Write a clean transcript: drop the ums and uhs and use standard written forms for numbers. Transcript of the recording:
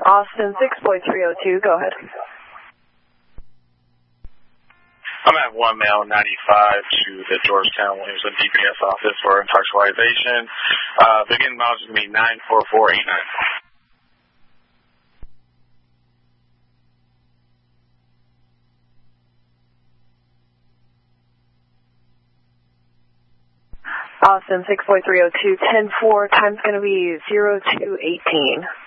Austin 6.302, go ahead. I'm at 1 Mail 95 to the Georgetown Williamson DPS office for intoxication. Beginning mileage is going to be 94489. Austin 6.302, 10-4, time's going to be 0218.